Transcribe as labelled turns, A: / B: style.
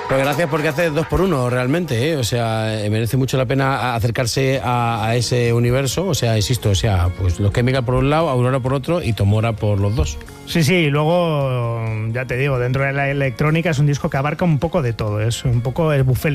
A: Pues gracias, porque hace 2 por 1 realmente, ¿eh? O sea, merece mucho la pena acercarse a ese universo. O sea, insisto, o sea, pues Los Chemical por un lado, Aurora por otro y Tomora por los dos.
B: Sí, y luego, ya te digo, dentro de la electrónica es un disco que abarca un poco de todo, es un poco el buffet